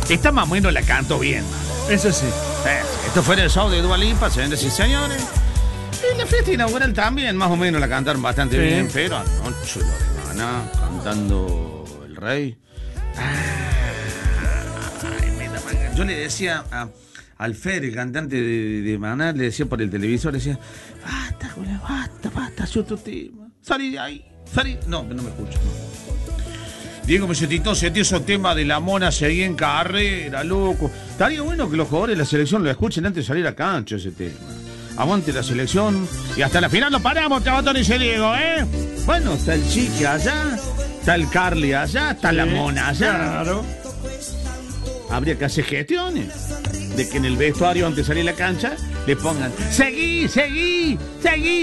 Esta más o menos la canto bien. Eso sí. Esto fue el show de Dua Lipa, señores y señores. Y la fiesta inaugural también, más o menos la cantaron bastante bien, pero anoche Loredana cantando El Rey. Yo le decía al Fer, el cantante de Maná, le decía por el televisor, le decía, basta, güey, basta, es otro tema. Salí de ahí, salí. No me escucho, no. Diego Mesetito, se esos temas de la mona seguí en carrera, loco. Estaría bueno que los jugadores de la selección lo escuchen antes de salir a cancha ese tema. Aguante la selección y hasta la final lo paramos, Chabatón y ese Diego, ¿eh? Bueno, está el Chique allá, está el Carly allá, está la mona allá. Claro. Habría que hacer gestiones de que en el vestuario antes de salir a la cancha le pongan seguí,